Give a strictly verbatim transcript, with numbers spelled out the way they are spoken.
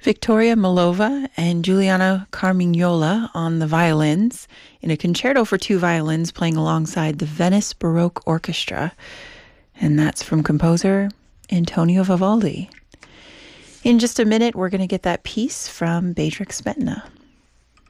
Victoria Milova and Giuliano Carmignola on the violins in a concerto for two violins playing alongside the Venice Baroque Orchestra. And that's from composer Antonio Vivaldi. In just a minute, we're going to get that piece from Bedřich Smetana.